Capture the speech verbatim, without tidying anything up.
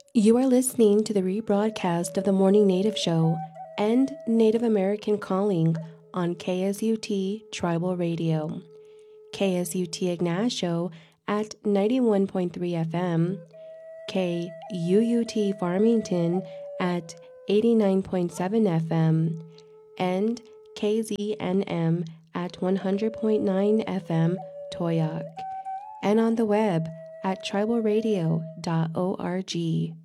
You are listening to the rebroadcast of the Morning Native Show and Native American Calling on K S U T Tribal Radio, K S U T Ignacio at ninety-one point three F M, K U U T Farmington at eighty-nine point seven F M, and K Z N M at one hundred point nine F M Toyac, and on the web at tribal radio dot org.